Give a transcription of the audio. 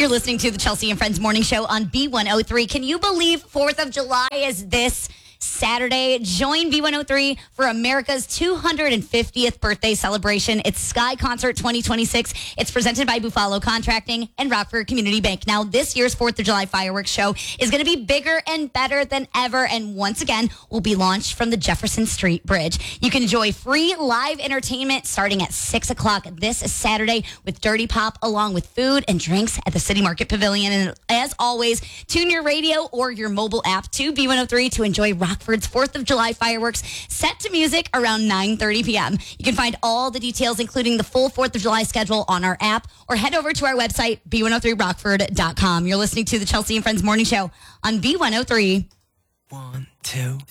You're listening to the Chelsea and Friends Morning Show on B103. Can you believe 4th of July is this Saturday? Join B103 for America's 250th birthday celebration. It's Sky Concert 2026. It's presented by Buffalo Contracting and Rockford Community Bank. Now, this year's 4th of July fireworks show is going to be bigger and better than ever. And once again, will be launched from the Jefferson Street Bridge. You can enjoy free live entertainment starting at 6 o'clock this Saturday with Dirty Pop, along with food and drinks at the City Market Pavilion. And as always, tune your radio or your mobile app to B103 to enjoy Rockford's 4th of July fireworks set to music around 9:30 p.m. You can find all the details, including the full 4th of July schedule, on our app, or head over to our website, b103rockford.com. You're listening to the Chelsea and Friends Morning Show on B103. 1, 2, 3.